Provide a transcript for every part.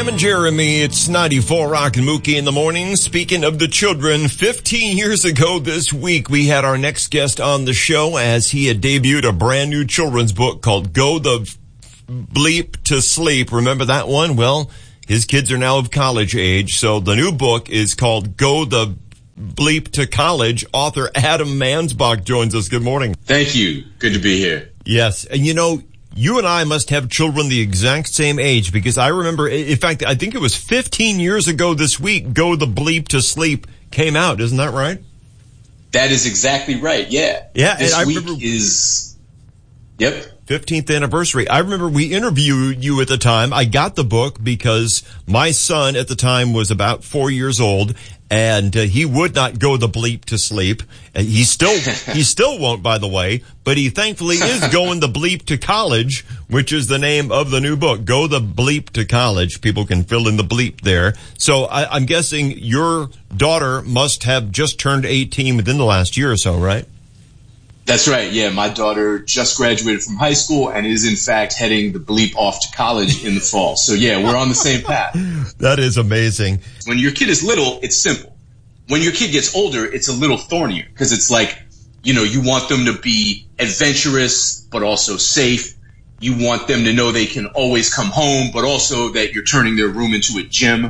Sam and Jeremy, it's 94 Rock and Mookie in the morning. Speaking of the children, 15 years ago this week, we had our next guest on the show as he had debuted a brand new children's book called Go the Bleep to Sleep. Remember that one? Well, his kids are now of college age, so the new book is called Go the Bleep to College. Author Adam Mansbach joins us. Good morning. Thank you. Good to be here. Yes, and you and I must have children the exact same age, because I remember, in fact, I think it was 15 years ago this week, Go the Bleep to Sleep came out. Isn't that right? That is exactly right, yeah. Yeah, this and I week remember, is, yep. 15th anniversary. I remember we interviewed you at the time. I got the book because my son at the time was about 4 years old, and he would not go the bleep to sleep. He still won't, by the way, but he thankfully is going the bleep to college, which is the name of the new book. Go the Bleep to College. People can fill in the bleep there. So I'm guessing your daughter must have just turned 18 within the last year or so, right? That's right, yeah. My daughter just graduated from high school and is, in fact, heading the bleep off to college in the fall. So, yeah, we're on the same path. That is amazing. When your kid is little, it's simple. When your kid gets older, it's a little thornier because it's like, you want them to be adventurous but also safe. You want them to know they can always come home, but also that you're turning their room into a gym.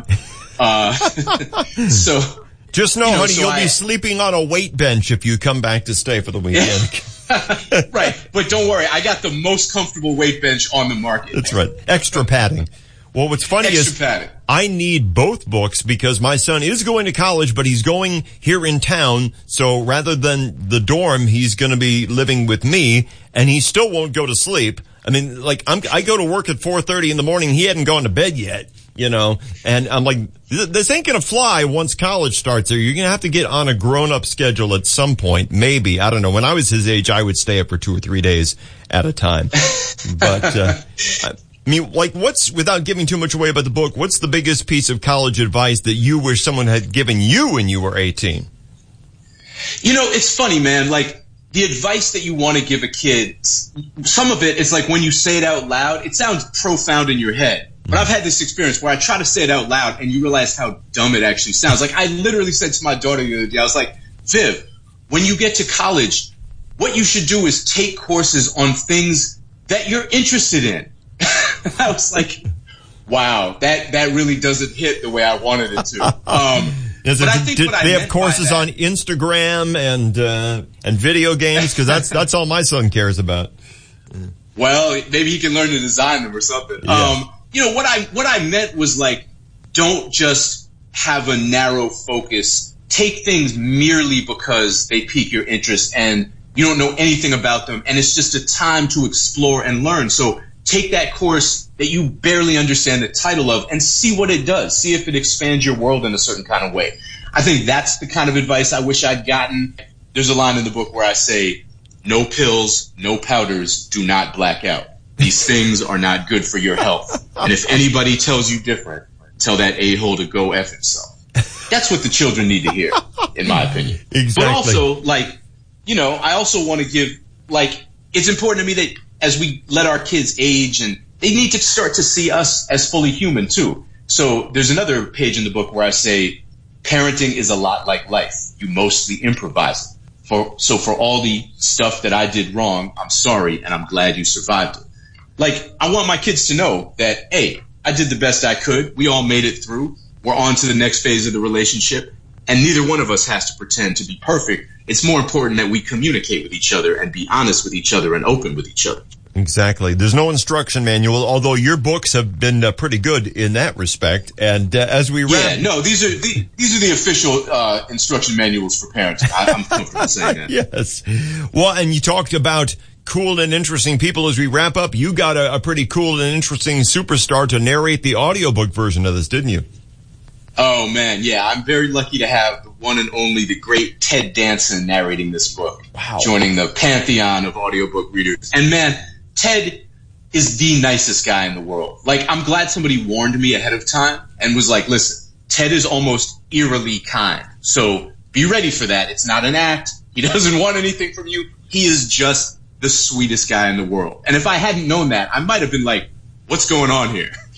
So... Just know, honey, you'll be sleeping on a weight bench if you come back to stay for the weekend. Right. But don't worry. I got the most comfortable weight bench on the market. That's right. Extra padding. Well, what's funny is I need both books because my son is going to college, but he's going here in town. So rather than the dorm, he's going to be living with me, and he still won't go to sleep. I mean, I go to work at 4:30 in the morning. He hadn't gone to bed yet, and I'm like, this ain't going to fly once college starts. You're going to have to get on a grown-up schedule at some point. Maybe. I don't know. When I was his age, I would stay up for 2 or 3 days at a time. But, without giving too much away about the book, what's the biggest piece of college advice that you wish someone had given you when you were 18? It's funny, man. The advice that you want to give a kid, some of it is like when you say it out loud, it sounds profound in your head. But I've had this experience where I try to say it out loud and you realize how dumb it actually sounds. I literally said to my daughter the other day, I was like, Viv, when you get to college, what you should do is take courses on things that you're interested in. I was like, wow, that really doesn't hit the way I wanted it to. They have courses on Instagram and video games? Because that's all my son cares about. Well, maybe he can learn to design them or something. Yeah. What I meant was don't just have a narrow focus. Take things merely because they pique your interest and you don't know anything about them, and it's just a time to explore and learn. So take that course that you barely understand the title of and see what it does. See if it expands your world in a certain kind of way. I think that's the kind of advice I wish I'd gotten. There's a line in the book where I say, no pills, no powders, do not black out. These things are not good for your health. And if anybody tells you different, tell that a-hole to go F himself. That's what the children need to hear, in my opinion. Exactly. But also, I also want to give, it's important to me that as we let our kids age, and they need to start to see us as fully human too. So there's another page in the book where I say, parenting is a lot like life. You mostly improvise. So for all the stuff that I did wrong, I'm sorry, and I'm glad you survived it. I want my kids to know that, hey, I did the best I could. We all made it through. We're on to the next phase of the relationship. And neither one of us has to pretend to be perfect. It's more important that we communicate with each other and be honest with each other and open with each other. Exactly. There's no instruction manual, although your books have been pretty good in that respect. And as we wrap... Yeah, no, these are the official instruction manuals for parents. I'm comfortable saying that. Yes. Well, and you talked about cool and interesting people. As we wrap up, you got a pretty cool and interesting superstar to narrate the audiobook version of this, didn't you? Oh, man, yeah. I'm very lucky to have the one and only, the great Ted Danson narrating this book. Wow. Joining the pantheon of audiobook readers. And, man, Ted is the nicest guy in the world. I'm glad somebody warned me ahead of time and was like, listen, Ted is almost eerily kind. So be ready for that. It's not an act. He doesn't want anything from you. He is just the sweetest guy in the world. And if I hadn't known that, I might have been like, what's going on here?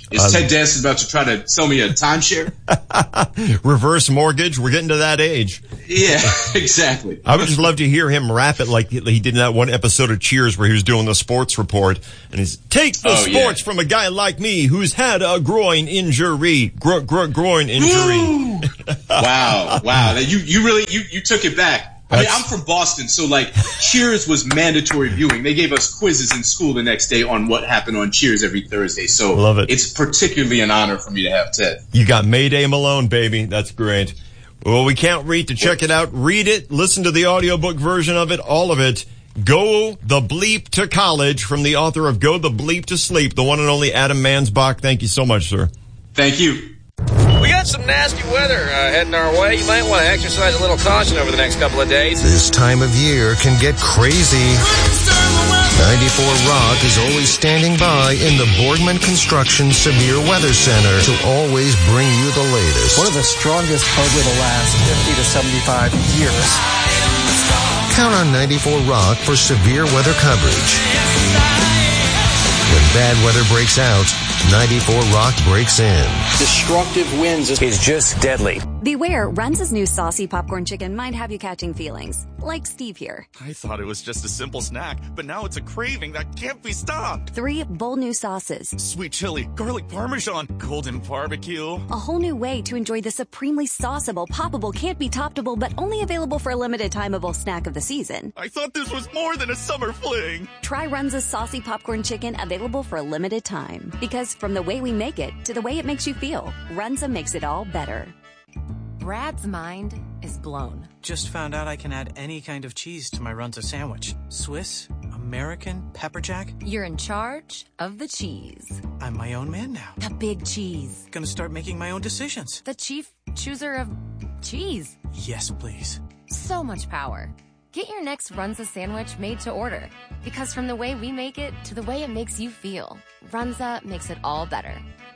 Is Ted Danson about to try to sell me a timeshare? Reverse mortgage. We're getting to that age. Yeah, exactly. I would just love to hear him rap it like he did in that one episode of Cheers where he was doing the sports report. And he's, take the sports from a guy like me who's had a groin injury. Groin injury. Wow. You really took it back. I mean, I'm from Boston, so like Cheers was mandatory viewing. They gave us quizzes in school the next day on what happened on Cheers every Thursday. So love it. It's particularly an honor for me to have Ted. You got Mayday Malone, baby. That's great. Well, we can't wait to check it out. Read it. Listen to the audiobook version of it. All of it. Go the Bleep to College from the author of Go the Bleep to Sleep, the one and only Adam Mansbach. Thank you so much, sir. Thank you. We got some nasty weather heading our way. You might want to exercise a little caution over the next couple of days. This time of year can get crazy. 94 Rock is always standing by in the Boardman Construction Severe Weather Center to always bring you the latest. One of the strongest over the last 50 to 75 years. Count on 94 Rock for severe weather coverage. When bad weather breaks out, 94 Rock breaks in. Destructive winds is just deadly. Beware, Runza's new saucy popcorn chicken might have you catching feelings. Like Steve here. I thought it was just a simple snack, but now it's a craving that can't be stopped. 3 bold new sauces. Sweet chili, garlic parmesan, golden barbecue. A whole new way to enjoy the supremely sauceable, poppable, can't be toppable, but only available for a limited timeable snack of the season. I thought this was more than a summer fling. Try Runza's saucy popcorn chicken, available for a limited time. Because from the way we make it to the way it makes you feel, Runza makes it all better. Brad's mind is blown. Just found out I can add any kind of cheese to my Runza sandwich. Swiss, American, pepper jack. You're in charge of the cheese. I'm my own man now. The big cheese. Gonna start making my own decisions. The chief chooser of cheese. Yes, please. So much power. Get your next Runza sandwich made to order. Because from the way we make it to the way it makes you feel, Runza makes it all better.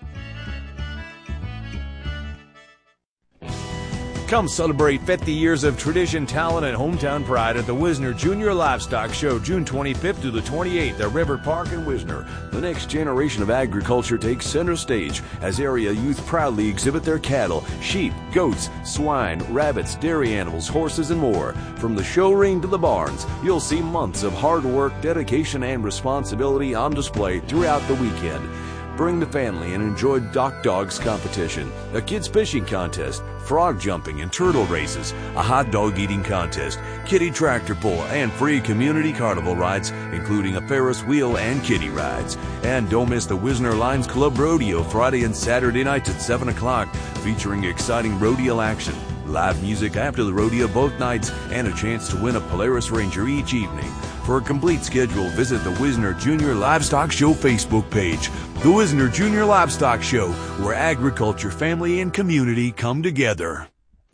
Come celebrate 50 years of tradition, talent, and hometown pride at the Wisner Junior Livestock Show, June 25th to the 28th at River Park in Wisner. The next generation of agriculture takes center stage as area youth proudly exhibit their cattle, sheep, goats, swine, rabbits, dairy animals, horses, and more. From the show ring to the barns, you'll see months of hard work, dedication, and responsibility on display throughout the weekend. Bring the family and enjoy Dock Dogs competition, a kids fishing contest, frog jumping and turtle races, a hot dog eating contest, kiddie tractor pull, and free community carnival rides, including a Ferris wheel and kiddie rides. And don't miss the Wisner Lions Club Rodeo Friday and Saturday nights at 7 o'clock, featuring exciting rodeo action, live music after the rodeo both nights, and a chance to win a Polaris Ranger each evening. For a complete schedule, visit the Wisner Junior Livestock Show Facebook page. The Wisner Junior Livestock Show, where agriculture, family, and community come together.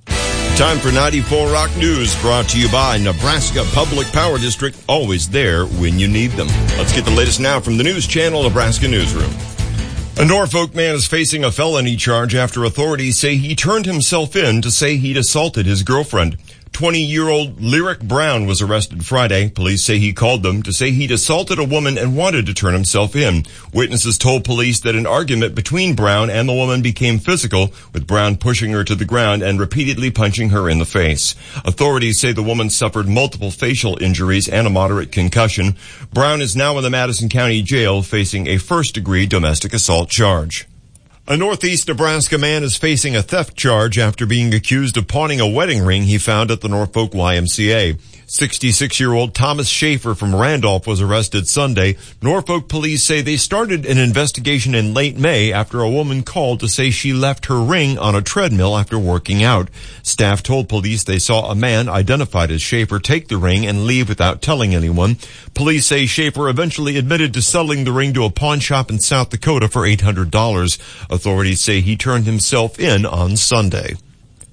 Time for 94 Rock News, brought to you by Nebraska Public Power District, always there when you need them. Let's get the latest now from the News Channel Nebraska Newsroom. A Norfolk man is facing a felony charge after authorities say he turned himself in to say he'd assaulted his girlfriend. 20-year-old Lyric Brown was arrested Friday. Police say he called them to say he'd assaulted a woman and wanted to turn himself in. Witnesses told police that an argument between Brown and the woman became physical, with Brown pushing her to the ground and repeatedly punching her in the face. Authorities say the woman suffered multiple facial injuries and a moderate concussion. Brown is now in the Madison County Jail facing a first-degree domestic assault charge. A Northeast Nebraska man is facing a theft charge after being accused of pawning a wedding ring he found at the Norfolk YMCA. 66-year-old Thomas Schaefer from Randolph was arrested Sunday. Norfolk police say they started an investigation in late May after a woman called to say she left her ring on a treadmill after working out. Staff told police they saw a man identified as Schaefer take the ring and leave without telling anyone. Police say Schaefer eventually admitted to selling the ring to a pawn shop in South Dakota for $800. Authorities say he turned himself in on Sunday.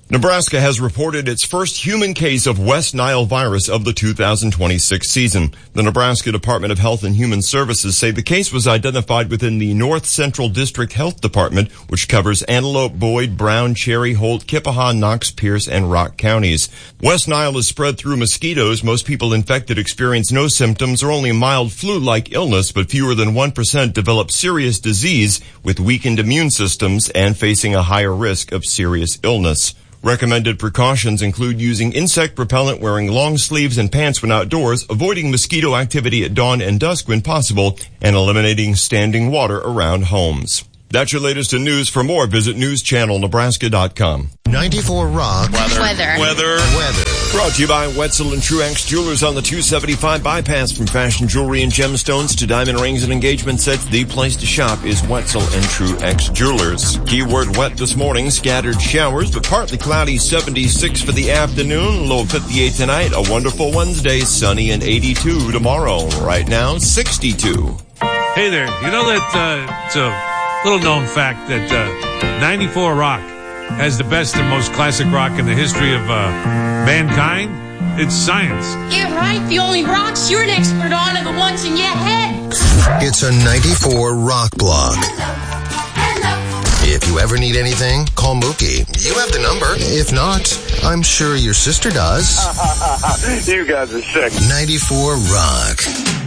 Nebraska has reported its first human case of West Nile virus of the 2026 season. The Nebraska Department of Health and Human Services say the case was identified within the North Central District Health Department, which covers Antelope, Boyd, Brown, Cherry, Holt, Kippaha, Knox, Pierce, and Rock counties. West Nile is spread through mosquitoes. Most people infected experience no symptoms or only mild flu-like illness, but fewer than 1% develop serious disease with weakened immune systems and facing a higher risk of serious illness. Recommended precautions include using insect repellent, wearing long sleeves and pants when outdoors, avoiding mosquito activity at dawn and dusk when possible, and eliminating standing water around homes. That's your latest in news. For more, visit newschannelnebraska.com. 94 Rock. Weather. Brought to you by Wetzel and Truex Jewelers on the 275 bypass. From fashion jewelry and gemstones to diamond rings and engagement sets, the place to shop is Wetzel and Truex Jewelers. Keyword wet this morning, scattered showers, but partly cloudy, 76 for the afternoon, low 58 tonight, a wonderful Wednesday, sunny and 82 tomorrow. Right now, 62. Hey there, you know that it's a little known fact that 94 Rock has the best and most classic rock in the history of mankind? It's science. Yeah, right. The only rocks you're an expert on are the ones in your head. It's a 94 Rock blog. If you ever need anything, call Mookie. You have the number. If not, I'm sure your sister does. You guys are sick. 94 Rock.